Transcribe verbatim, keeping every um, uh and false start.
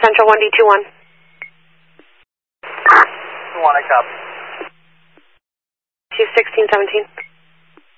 Central one D two one. two one, I copy. two sixteen seventeen.